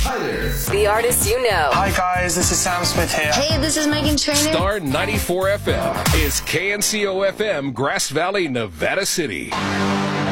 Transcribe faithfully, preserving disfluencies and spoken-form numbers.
Hi there. The artists you know. Hi guys, this is Sam Smith here. Hey, this is Megan Trainor. Star ninety-four F M is K N C O F M, Grass Valley, Nevada City.